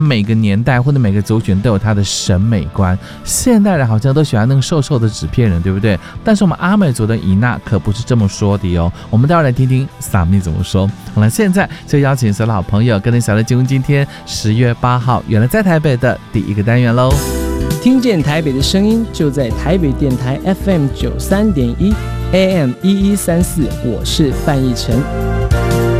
每个年代或者每个族群都有他的审美观，现代人好像都喜欢那个瘦瘦的纸片人，对不对？但是我们阿美族的伊娜可不是这么说的哟。我们待会儿来听听萨米怎么说。好了，现在就邀请所有的好朋友跟着小乐进入今天10月8号原来在台北的第一个单元喽。 听见台北的声音，就在台北电台 FM 93.1 AM 1134，我是范逸臣。